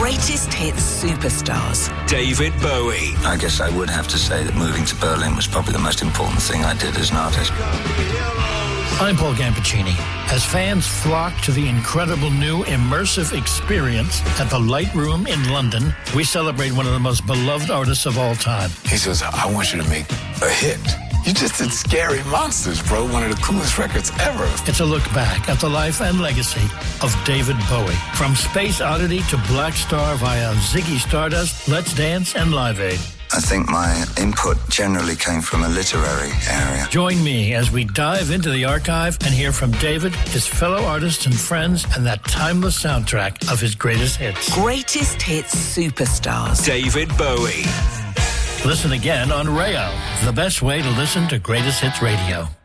Greatest hits superstars. David Bowie. I guess I would have to say that moving to Berlin was probably the most important thing I did as an artist. I'm Paul Gampuccini. As fans flock to the incredible new immersive experience at the Light Room in London, we celebrate one of the most beloved artists of all time. He says, I want you to make a hit. You just did Scary Monsters, bro. One of the coolest records ever. It's a look back at the life and legacy of David Bowie. From Space Oddity to Black Star via Ziggy Stardust, Let's Dance, and Live Aid. I think my input generally came from a literary area. Join me as we dive into the archive and hear from David, his fellow artists and friends, and that timeless soundtrack of his greatest hits. Greatest hits superstars. David Bowie. Listen again on Rayo, the best way to listen to Greatest Hits Radio.